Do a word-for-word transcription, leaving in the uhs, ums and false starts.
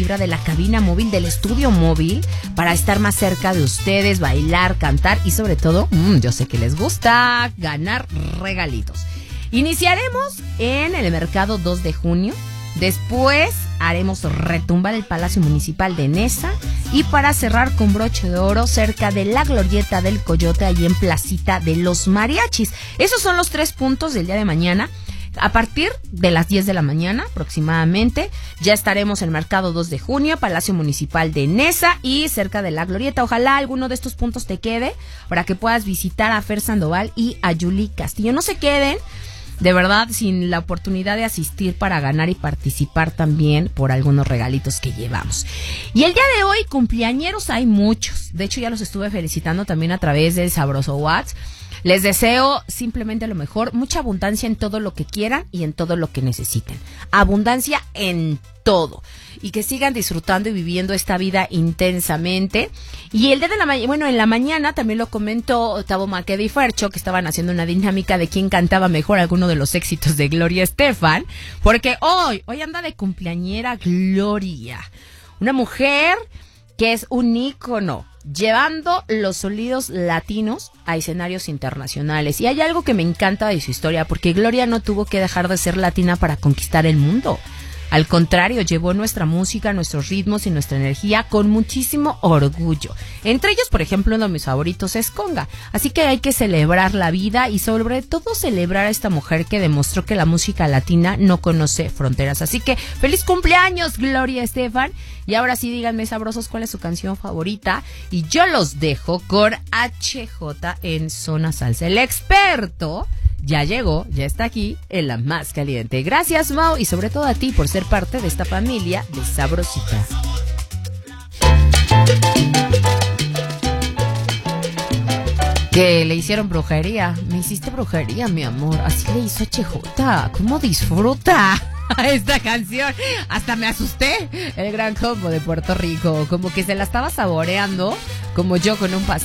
de la cabina móvil del estudio móvil para estar más cerca de ustedes, bailar, cantar y sobre todo, mmm, yo sé que les gusta ganar regalitos. Iniciaremos en el mercado dos de junio, después haremos retumbar el Palacio Municipal de Nesa y para cerrar con broche de oro cerca de la Glorieta del Coyote, ahí en Placita de los Mariachis. Esos son los tres puntos del día de mañana. A partir de las diez de la mañana aproximadamente ya estaremos en el mercado dos de junio, Palacio Municipal de Nesa y cerca de la Glorieta. Ojalá alguno de estos puntos te quede para que puedas visitar a Fer Sandoval y a Yuli Castillo. No se queden de verdad sin la oportunidad de asistir para ganar y participar también por algunos regalitos que llevamos. Y el día de hoy cumpleañeros hay muchos, de hecho ya los estuve felicitando también a través del Sabroso WhatsApp. Les deseo simplemente lo mejor, mucha abundancia en todo lo que quieran y en todo lo que necesiten. Abundancia en todo. Y que sigan disfrutando y viviendo esta vida intensamente. Y el día de la mañana, bueno, en la mañana también lo comentó Tavo Maqueda y Fercho, que estaban haciendo una dinámica de quién cantaba mejor alguno de los éxitos de Gloria Estefan. Porque hoy, hoy anda de cumpleañera Gloria. Una mujer que es un ícono, llevando los sonidos latinos a escenarios internacionales. Y hay algo que me encanta de su historia, porque Gloria no tuvo que dejar de ser latina para conquistar el mundo. Al contrario, llevó nuestra música, nuestros ritmos y nuestra energía con muchísimo orgullo. Entre ellos, por ejemplo, uno de mis favoritos es Conga. Así que hay que celebrar la vida y sobre todo celebrar a esta mujer que demostró que la música latina no conoce fronteras. Así que feliz cumpleaños, Gloria Estefan. Y ahora sí, díganme, sabrosos, cuál es su canción favorita. Y yo los dejo con H J en Zona Salsa. El experto ya llegó, ya está aquí en la más caliente. Gracias, Mau, y sobre todo a ti por ser parte de esta familia de Sabrosita. Que le hicieron brujería. Me hiciste brujería, mi amor. Así le hizo H J. ¿Cómo disfruta esta canción? Hasta me asusté. El gran combo de Puerto Rico. Como que se la estaba saboreando, como yo con un pastel.